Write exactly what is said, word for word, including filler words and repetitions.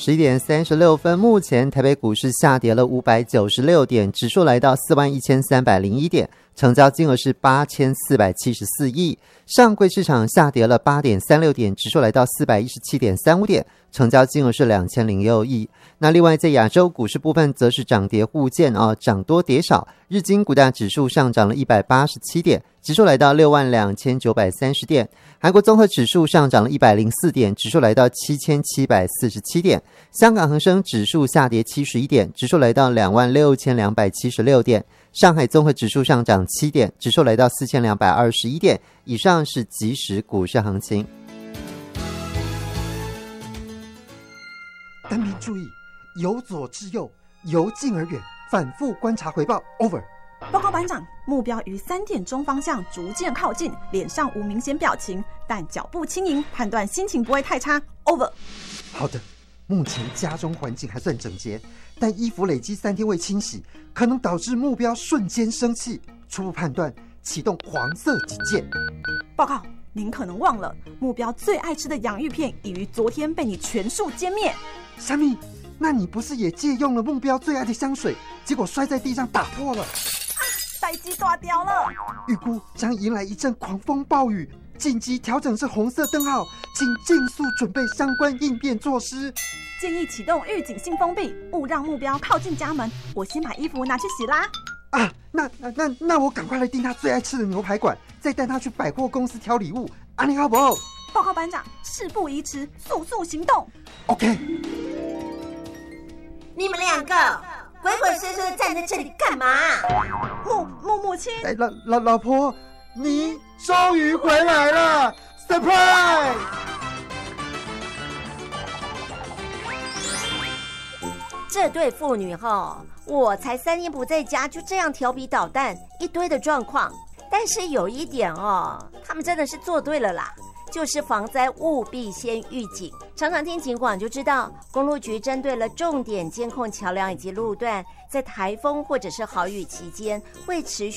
十一点三十六分，目前台北股市下跌了五百九十六点，指数来到四万一千三百零一点，成交金额是八千四百七十四亿。上柜市场下跌了八点三六点，指数来到四百一十七点三五点，成交金额是两千零六亿。那另外在亚洲股市部分则是涨跌互见啊，涨多跌少。日经股价指数上涨了一百八十七点，指数来到六万两千九百三十点。韩国综合指数上涨了一百零四点，指数来到七千七百四十七点。香港恒生指数下跌七十一点，指数来到两万六千两百七十六点。上海综合指数上涨七点，指数来到四千两百二十一点。以上是即时股市行情。 单兵注意，由左至右，由近而远，反复观察回报。Over。 报告班长，目标于三点钟方向逐渐靠近，脸上无明显表情，但脚步轻盈，判断心情不会太差。Over。 好的，目前家中环境还算整洁，但衣服累积三天未清洗，可能导致目标瞬间生气。初步判断，启动黄色警戒。 报告，您可能忘了，目标最爱吃的洋芋片已于昨天被你全数歼灭。 虾米？那你不是也借用了目标最爱的香水，结果摔在地上打破了？ 代机大掉了， 预估将迎来一阵狂风暴雨，紧急调整至红色灯号，请尽速准备相关应变措施。 建议启动预警性封闭，勿让目标靠近家门。我先把衣服拿去洗啦。 啊，那那那那我赶快来订他最爱吃的牛排馆，再带他去百货公司挑礼物。啊，你好不好？ 报告班长，事不宜迟，速速行动。 OK。 你们两个鬼鬼祟祟的站在这里干嘛？ 母母母亲， 哎，老老老婆，你终于回来了 ，surprise！ 这对父女哈，我才三天不在家，就这样调皮捣蛋，一堆的状况。但是有一点哦，他们真的是做对了啦。就是防灾务必先预警，常常听警广就知道，公路局针对了重点监控桥梁以及路段，在台风或者是豪雨期间会持续